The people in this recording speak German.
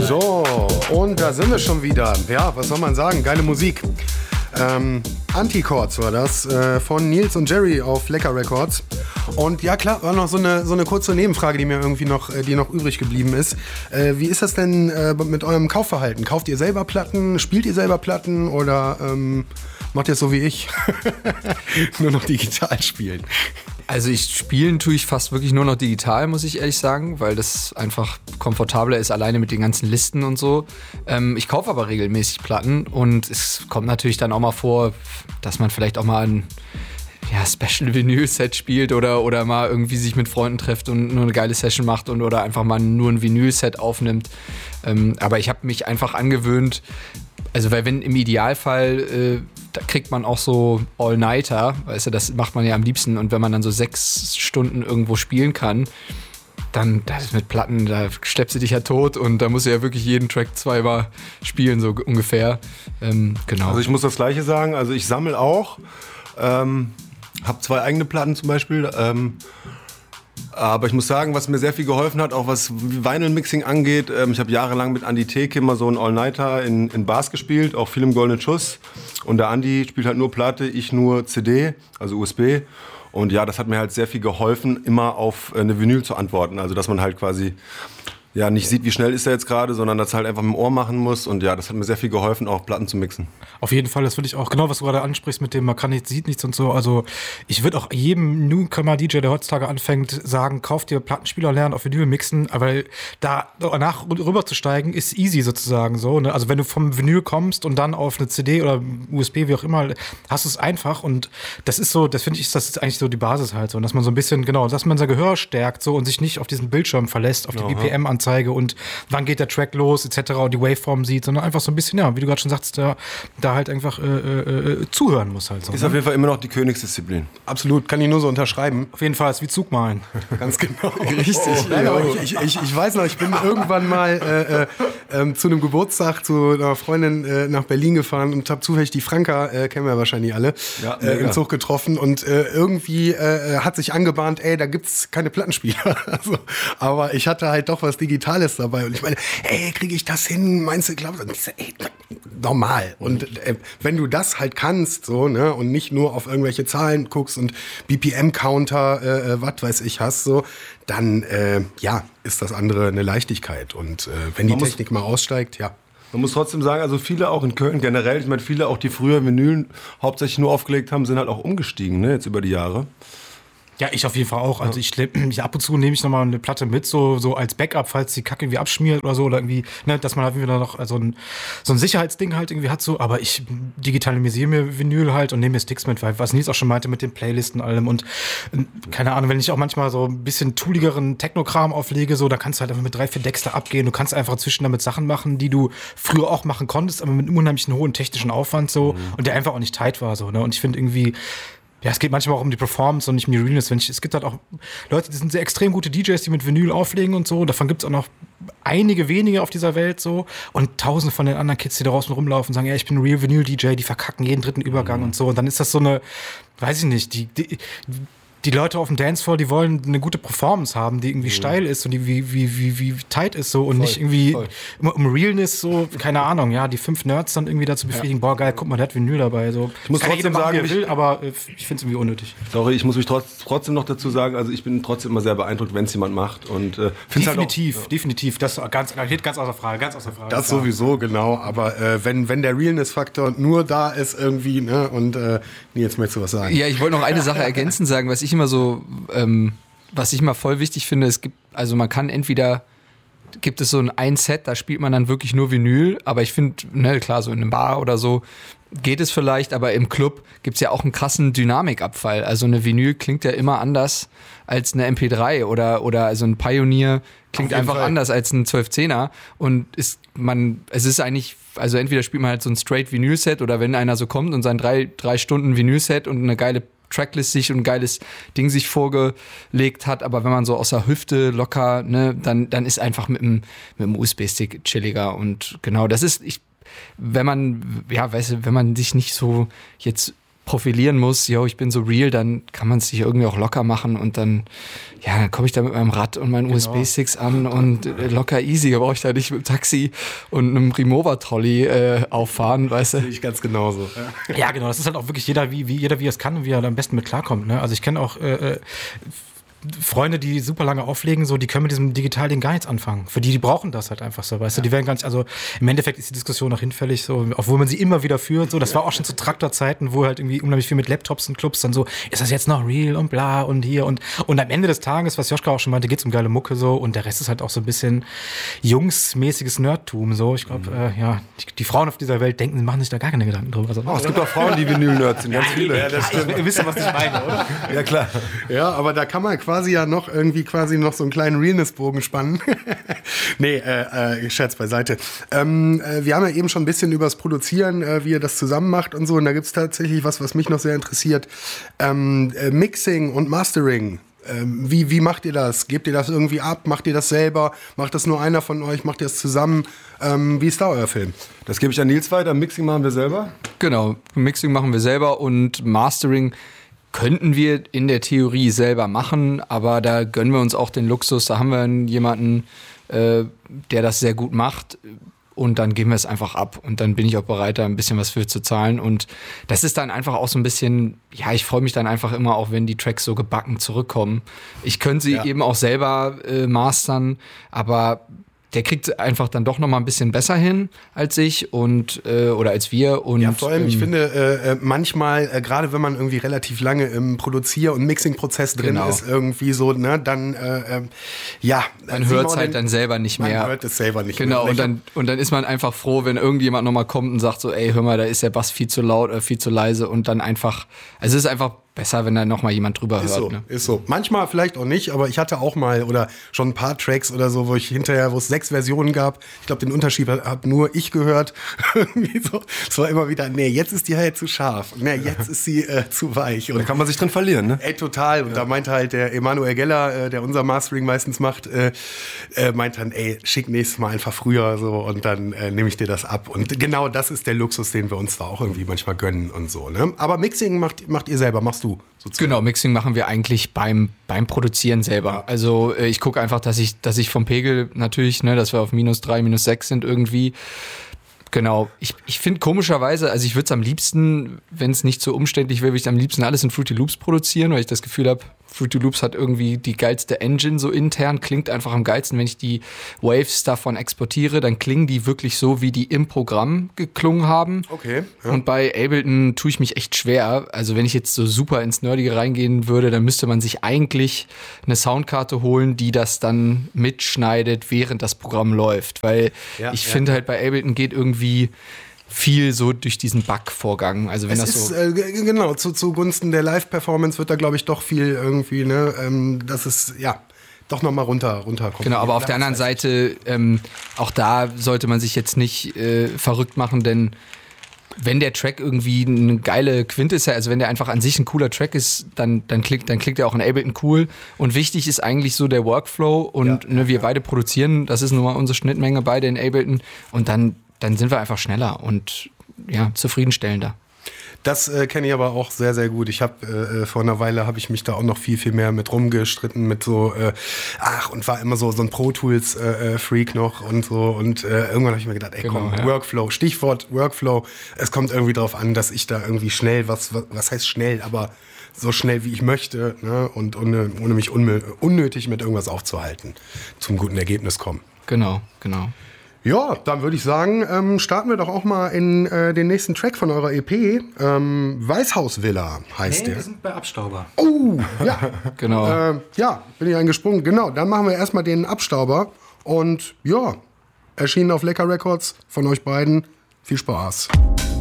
So, und da sind wir schon wieder. Ja, was soll man sagen? Geile Musik. Antichords war das, von Nils und Jerry auf Lecker Records. Und ja klar, war noch so eine kurze Nebenfrage, die mir irgendwie noch übrig geblieben ist. Wie ist das denn mit eurem Kaufverhalten? Kauft ihr selber Platten? Spielt ihr selber Platten? Oder macht ihr es so wie ich? Nur noch digital spielen? Also spielen tue ich fast wirklich nur noch digital, muss ich ehrlich sagen, weil das einfach komfortabler ist, alleine mit den ganzen Listen und so. Ich kaufe aber regelmäßig Platten und es kommt natürlich dann auch mal vor, dass man vielleicht auch mal ein Special-Vinyl-Set spielt oder mal irgendwie sich mit Freunden trifft und nur eine geile Session macht oder einfach mal nur ein Vinyl-Set aufnimmt. Aber ich habe mich einfach angewöhnt, also weil wenn im Idealfall, da kriegt man auch so All-Nighter, weißt du, das macht man ja am liebsten. Und wenn man dann so 6 Stunden irgendwo spielen kann, dann das mit Platten, da schleppst du dich ja tot und da musst du ja wirklich jeden Track zweimal spielen, so ungefähr. Genau. Also ich muss das Gleiche sagen, also ich sammle auch, habe 2 eigene Platten zum Beispiel, aber ich muss sagen, was mir sehr viel geholfen hat, auch was Vinyl-Mixing angeht, ich habe jahrelang mit Andi Theke immer so einen All-Nighter in Bars gespielt, auch viel im Goldenen Schuss. Und der Andi spielt halt nur Platte, ich nur CD, also USB. Und ja, das hat mir halt sehr viel geholfen, immer auf eine Vinyl zu antworten. Also dass man halt quasi nicht sieht, wie schnell ist er jetzt gerade, sondern das halt einfach mit dem Ohr machen muss. Und ja, das hat mir sehr viel geholfen, auch Platten zu mixen. Auf jeden Fall, das würde ich auch, genau was du gerade ansprichst mit dem, man kann nichts, sieht nichts und so. Also ich würde auch jedem Newcomer-DJ, der heutzutage anfängt, sagen, kauf dir Plattenspieler, lernen auf Vinyl mixen, aber da danach rüberzusteigen ist easy sozusagen so. Ne? Also wenn du vom Vinyl kommst und dann auf eine CD oder USB, wie auch immer, hast du es einfach und das ist so, das finde ich, das ist eigentlich so die Basis halt so. Und dass man so ein bisschen, genau, dass man sein Gehör stärkt so und sich nicht auf diesen Bildschirm verlässt, auf die BPM-Anzeige und wann geht der Track los, etc. und die Waveform sieht, sondern einfach so ein bisschen, ja, wie du gerade schon sagst, da halt einfach zuhören muss halt so. Ist auf jeden Fall immer noch die Königsdisziplin. Absolut, kann ich nur so unterschreiben. Auf jeden Fall, ist wie Zugmalen. Ganz genau. Richtig. Ich weiß noch, ich bin irgendwann mal zu einem Geburtstag zu einer Freundin nach Berlin gefahren und habe zufällig die Franka, kennen wir wahrscheinlich alle, im Zug getroffen und irgendwie hat sich angebahnt, da gibt's keine Plattenspieler. Also, aber ich hatte halt doch was Digitales dabei und ich meine, kriege ich das hin? Meinst du, glaubst du? Und ich so, normal. Und wenn du das halt kannst, so, ne, und nicht nur auf irgendwelche Zahlen guckst und BPM-Counter, was weiß ich, hast, so, dann, ist das andere eine Leichtigkeit. Und wenn die Technik mal aussteigt, ja. Man muss trotzdem sagen, also viele auch in Köln generell, ich meine, viele auch, die früher Vinylen hauptsächlich nur aufgelegt haben, sind halt auch umgestiegen, ne, jetzt über die Jahre. Ja, ich auf jeden Fall auch. Also ab und zu nehme ich nochmal eine Platte mit, so als Backup, falls die Kacke irgendwie abschmiert oder so, oder irgendwie, ne, dass man halt wieder noch so ein Sicherheitsding halt irgendwie hat, so. Aber ich digitalisiere mir Vinyl halt und nehme mir Sticks mit, weil was Nils auch schon meinte mit den Playlisten und allem und keine Ahnung, wenn ich auch manchmal so ein bisschen tooligeren Techno-Kram auflege, so, da kannst du halt einfach mit 3-4 Decks da abgehen. Du kannst einfach inzwischen damit Sachen machen, die du früher auch machen konntest, aber mit einem unheimlichen hohen technischen Aufwand, so, und der einfach auch nicht tight war, so, ne. Und ich finde irgendwie, ja, es geht manchmal auch um die Performance und nicht um die Realness. Es gibt halt auch Leute, die sind sehr extrem gute DJs, die mit Vinyl auflegen und so. Davon gibt es auch noch einige wenige auf dieser Welt so. Und tausende von den anderen Kids, die da draußen rumlaufen und sagen, ja, ich bin ein Real Vinyl-DJ, die verkacken jeden dritten Übergang und so. Und dann ist das so eine, weiß ich nicht, die Leute auf dem Dancefloor, die wollen eine gute Performance haben, die irgendwie steil ist und die wie tight ist so und nicht irgendwie um Realness so, keine Ahnung, ja, die 5 Nerds dann irgendwie dazu befriedigen, boah, geil, guck mal, der hat Vinyl dabei, so. Ich muss trotzdem sagen, wie er will, aber ich finde es irgendwie unnötig. Sorry, ich muss mich trotzdem noch dazu sagen, also ich bin trotzdem immer sehr beeindruckt, wenn es jemand macht und definitiv, das steht ganz außer Frage, Das sowieso, genau, aber wenn der Realness-Faktor nur da ist irgendwie, ne, und jetzt möchtest du was sagen. Ja, ich wollte noch eine Sache ergänzend sagen, was ich immer so, was ich immer voll wichtig finde, man kann entweder, gibt es so ein Set, da spielt man dann wirklich nur Vinyl, aber ich finde, ne, klar, so in einem Bar oder so geht es vielleicht, aber im Club gibt es ja auch einen krassen Dynamikabfall. Also eine Vinyl klingt ja immer anders als eine MP3 oder also ein Pioneer klingt einfach anders als ein 12-10er und es ist eigentlich, also entweder spielt man halt so ein straight Vinyl-Set oder wenn einer so kommt und sein 3 Stunden Vinyl-Set und eine geile Tracklist sich und ein geiles Ding sich vorgelegt hat, aber wenn man so aus der Hüfte locker, ne, dann ist einfach mit dem USB-Stick chilliger und genau, das ist, wenn man sich nicht so jetzt profilieren muss, yo, ich bin so real, dann kann man es sich irgendwie auch locker machen und dann komme ich da mit meinem Rad und meinen USB-Sticks an und locker easy, da brauche ich da nicht mit dem Taxi und einem Remover-Trolley auffahren, weißt du? Sehe ich ganz genauso. Ja, genau, das ist halt auch wirklich jeder, wie er es kann und wie er da am besten mit klarkommt. Ne? Also ich kenne auch Freunde, die super lange auflegen, so, die können mit diesem Digital-Ding gar nichts anfangen. Für die brauchen das halt einfach so, weißt du, die werden gar nicht, also im Endeffekt ist die Diskussion noch hinfällig, so, obwohl man sie immer wieder führt, so, das war auch schon zu Traktorzeiten, wo halt irgendwie unheimlich viel mit Laptops und Clubs dann so, ist das jetzt noch real und bla und hier und am Ende des Tages, was Joschka auch schon meinte, geht's um geile Mucke so und der Rest ist halt auch so ein bisschen jungsmäßiges Nerdtum, so, ich glaube, die Frauen auf dieser Welt denken, machen sich da gar keine Gedanken drüber. Also, es gibt auch Frauen, die Vinyl-Nerds sind, ganz viele. Ja, das stimmt. ihr wisst, was ich meine, oder? Ja, klar. Ja, aber da kann man quasi ja noch so einen kleinen Realness-Bogen spannen. Nee, Scherz beiseite. Wir haben ja eben schon ein bisschen über das Produzieren, wie ihr das zusammen macht und so. Und da gibt es tatsächlich was mich noch sehr interessiert. Mixing und Mastering. Wie macht ihr das? Gebt ihr das irgendwie ab? Macht ihr das selber? Macht das nur einer von euch? Macht ihr das zusammen? Wie ist da euer Film? Das gebe ich an Nils weiter. Mixing machen wir selber. Genau, Mixing machen wir selber und Mastering könnten wir in der Theorie selber machen, aber da gönnen wir uns auch den Luxus. Da haben wir jemanden, der das sehr gut macht und dann geben wir es einfach ab und dann bin ich auch bereit, da ein bisschen was für zu zahlen und das ist dann einfach auch so ein bisschen, ich freue mich dann einfach immer auch, wenn die Tracks so gebacken zurückkommen. Ich könnte sie eben auch selber mastern, aber der kriegt einfach dann doch noch mal ein bisschen besser hin als ich und oder als wir. Und, ja, vor allem, ich finde, manchmal, gerade wenn man irgendwie relativ lange im Produzier- und Mixing-Prozess drin ist, irgendwie so, ne, dann, man hört es halt dann selber nicht mehr. Man hört es selber nicht mehr. Genau, und dann ist man einfach froh, wenn irgendjemand noch mal kommt und sagt so, ey, hör mal, da ist der Bass viel zu laut oder viel zu leise und dann einfach, also es ist einfach besser, wenn da noch mal jemand drüber hört. So, ne? Ist so. Manchmal vielleicht auch nicht, aber ich hatte auch mal oder schon ein paar Tracks oder so, wo es 6 Versionen gab. Ich glaube, den Unterschied hat nur ich gehört. Irgendwie so. Es war immer wieder, nee, jetzt ist die halt zu scharf. Nee, jetzt ist sie zu weich. Und da kann man sich drin verlieren, ne? Ey, total. Und da meinte halt der Emanuel Geller, der unser Mastering meistens macht, meint dann, ey, schick nächstes Mal einfach früher so und dann nehme ich dir das ab. Und genau das ist der Luxus, den wir uns da auch irgendwie manchmal gönnen und so. Ne? Aber Mixing macht ihr selber, machst du sozusagen. Genau, Mixing machen wir eigentlich beim Produzieren selber. Ja. Also ich gucke einfach, dass ich vom Pegel natürlich, ne, dass wir auf -3, -6 sind irgendwie. Genau, ich finde komischerweise, also ich würde es am liebsten, wenn es nicht so umständlich wäre, würde ich am liebsten alles in Fruity Loops produzieren, weil ich das Gefühl habe, Fruity Loops hat irgendwie die geilste Engine so intern, klingt einfach am geilsten. Wenn ich die Waves davon exportiere, dann klingen die wirklich so, wie die im Programm geklungen haben. Okay. Ja. Und bei Ableton tue ich mich echt schwer. Also wenn ich jetzt so super ins Nerdige reingehen würde, dann müsste man sich eigentlich eine Soundkarte holen, die das dann mitschneidet, während das Programm läuft. Weil ich finde halt bei Ableton geht irgendwie viel so durch diesen Bug-Vorgang. Also wenn es ist, genau, zugunsten der Live-Performance wird da, glaube ich, doch viel irgendwie, ne, das ist, doch nochmal runterkommen. Genau, aber auf der anderen Seite, auch da sollte man sich jetzt nicht verrückt machen, denn wenn der Track irgendwie eine geile Quinte ist, also wenn der einfach an sich ein cooler Track ist, dann klingt er auch in Ableton cool. Und wichtig ist eigentlich so der Workflow und wir beide produzieren, das ist nun mal unsere Schnittmenge, beide in Ableton und dann sind wir einfach schneller und zufriedenstellender. Das kenne ich aber auch sehr, sehr gut. Ich habe vor einer Weile habe ich mich da auch noch viel mehr mit rumgestritten mit so und war immer so ein Pro Tools Freak noch und so und irgendwann habe ich mir gedacht, Workflow, Stichwort Workflow. Es kommt irgendwie darauf an, dass ich da irgendwie schnell was heißt schnell, aber so schnell wie ich möchte, ne? Und ohne mich unnötig mit irgendwas aufzuhalten, zum guten Ergebnis kommen. Genau. Ja, dann würde ich sagen, starten wir doch auch mal in den nächsten Track von eurer EP. Weißhausvilla heißt der. Wir sind bei Abstauber. Oh, ja. Genau. Bin ich eingesprungen. Genau, dann machen wir erstmal den Abstauber. Und erschienen auf Lecker Records von euch beiden. Viel Spaß.